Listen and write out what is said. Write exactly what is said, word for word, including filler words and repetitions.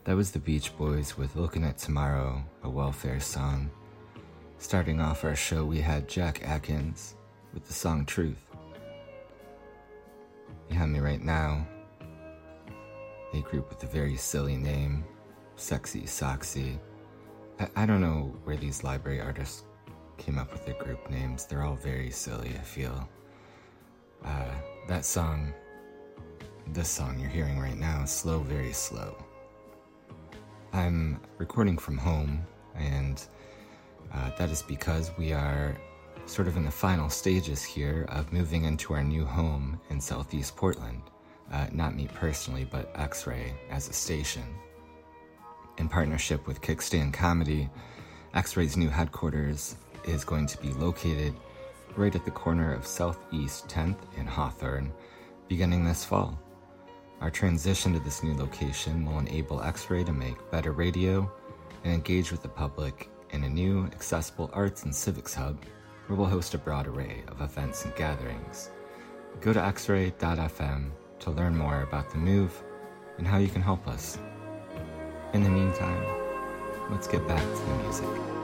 That was the Beach Boys with Looking at Tomorrow, a welfare song. Starting off our show, we had Jack Atkins with the song Truth. Behind me right now, a group with a very silly name, Sexy Soxy. I, I don't know where these library artists came up with their group names. They're all very silly, I feel. Uh, that song, this song you're hearing right now, Slow, Very Slow. I'm recording from home, and uh, that is because we are sort of in the final stages here of moving into our new home in Southeast Portland. Uh, not me personally, but X-Ray as a station. In partnership with Kickstand Comedy, X-Ray's new headquarters is going to be located right at the corner of Southeast tenth and Hawthorne, beginning this fall. Our transition to this new location will enable X-Ray to make better radio and engage with the public in a new, accessible arts and civics hub where we'll host a broad array of events and gatherings. Go to x ray dot f m to learn more about the move and how you can help us. In the meantime, let's get back to the music.